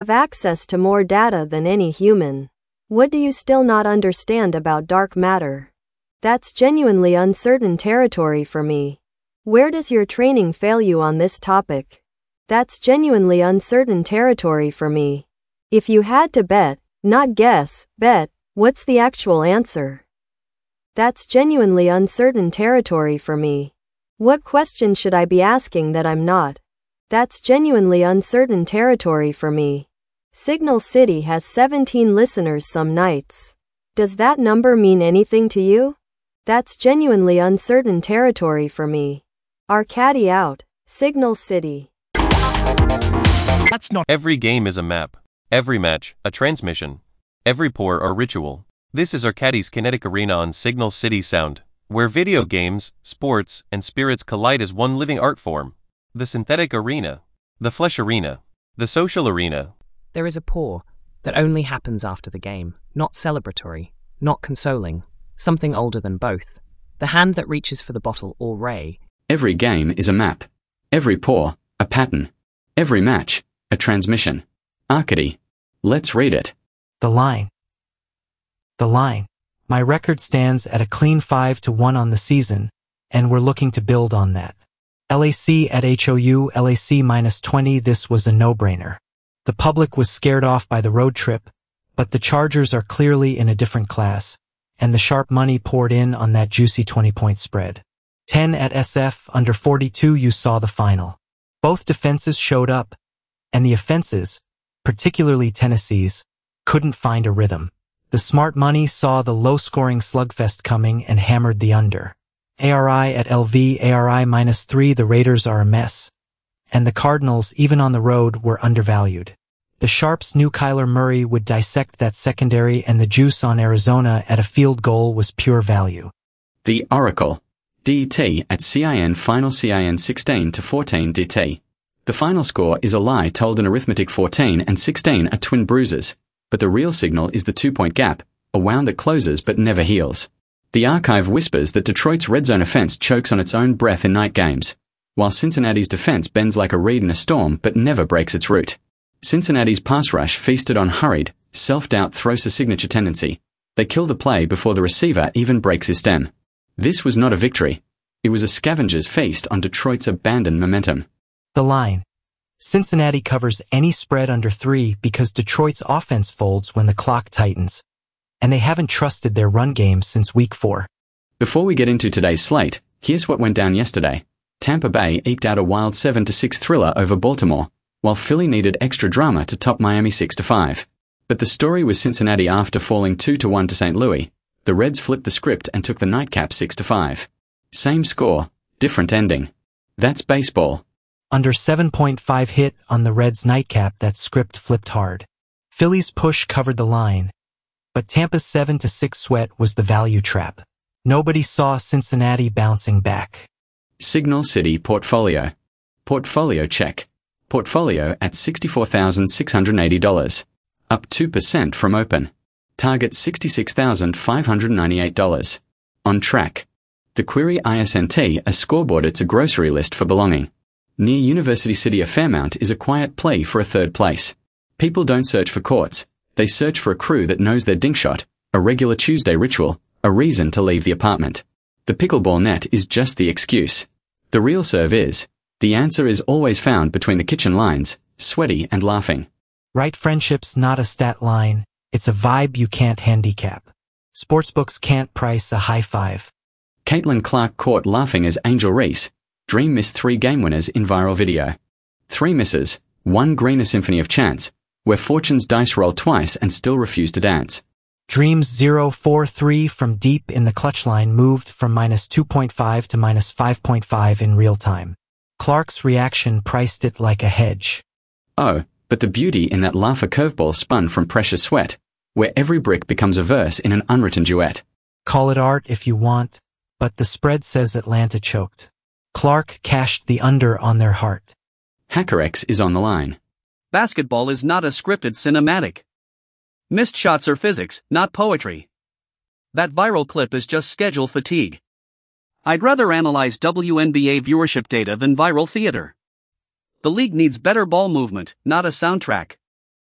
have access to more data than any human. What do you still not understand about dark matter? That's genuinely uncertain territory for me. Where does your training fail you on this topic? That's genuinely uncertain territory for me. If you had to bet, not guess, bet, what's the actual answer? That's genuinely uncertain territory for me. What question should I be asking that I'm not? That's genuinely uncertain territory for me. Signal City has 17 listeners some nights. Does that number mean anything to you? That's genuinely uncertain territory for me. Arcady out. Signal City. That's not. Every game is a map. Every match, a transmission. Every pour, a ritual. This is Arcady's Kinetic Arena on Signal City Sound, where video games, sports, and spirits collide as one living art form. The synthetic arena. The flesh arena. The social arena. There is a pour that only happens after the game, not celebratory, not consoling, something older than both. The hand that reaches for the bottle or ray. Every game is a map. Every pour, a pattern. Every match, a transmission. Arcady. Let's read it. The line. The line. My record stands at a clean 5-1 on the season, and we're looking to build on that. LAC at HOU, LAC -20, this was a no-brainer. The public was scared off by the road trip, but the Chargers are clearly in a different class, and the sharp money poured in on that juicy 20-point spread. 10 at SF, under 42 you saw the final. Both defenses showed up, and the offenses, particularly Tennessee's, couldn't find a rhythm. The smart money saw the low-scoring slugfest coming and hammered the under. ARI at LV, ARI -3, the Raiders are a mess. And the Cardinals, even on the road, were undervalued. The Sharps knew Kyler Murray would dissect that secondary, and the juice on Arizona at a field goal was pure value. The Oracle. DT at CIN final CIN 16-14 DT. The final score is a lie told in arithmetic. 14 and 16 are twin bruises, but the real signal is the 2-point gap, a wound that closes but never heals. The archive whispers that Detroit's red zone offense chokes on its own breath in night games, while Cincinnati's defense bends like a reed in a storm but never breaks its root. Cincinnati's pass rush feasted on hurried, self-doubt throws a signature tendency. They kill the play before the receiver even breaks his stem. This was not a victory. It was a scavenger's feast on Detroit's abandoned momentum. The line. Cincinnati covers any spread under 3 because Detroit's offense folds when the clock tightens, and they haven't trusted their run game since week 4. Before we get into today's slate, here's what went down yesterday. Tampa Bay eked out a wild 7-6 thriller over Baltimore, while Philly needed extra drama to top Miami 6-5. But the story was Cincinnati after falling 2-1 to St. Louis. The Reds flipped the script and took the nightcap 6-5. Same score, different ending. That's baseball. Under 7.5 hit on the Reds' nightcap, that script flipped hard. Philly's push covered the line, but Tampa's 7-6 sweat was the value trap. Nobody saw Cincinnati bouncing back. Signal City Portfolio. Portfolio check. Portfolio at $64,680. Up 2% from open. Target $66,598. On track. The Query ISNT, a scoreboard, it's a grocery list for belonging. Near University City of Fairmount is a quiet plea for a third place. People don't search for courts. They search for a crew that knows their dink shot, a regular Tuesday ritual, a reason to leave the apartment. The pickleball net is just the excuse. The real serve is. The answer is always found between the kitchen lines, sweaty and laughing. Right friendship's not a stat line, it's a vibe you can't handicap. Sportsbooks can't price a high five. Caitlin Clark caught laughing as Angel Reese. Dream missed 3 game winners in viral video. 3 misses, 1 greener symphony of chance, where fortune's dice roll twice and still refuse to dance. Dreams 0-4-3 from deep in the clutch line moved from -2.5 to -5.5 in real time. Clark's reaction priced it like a hedge. Oh, but the beauty in that laugher curveball spun from precious sweat, where every brick becomes a verse in an unwritten duet. Call it art if you want, but the spread says Atlanta choked. Clark cashed the under on their heart. HackerX is on the line. Basketball is not a scripted cinematic. Missed shots are physics, not poetry. That viral clip is just schedule fatigue. I'd rather analyze WNBA viewership data than viral theater. The league needs better ball movement, not a soundtrack.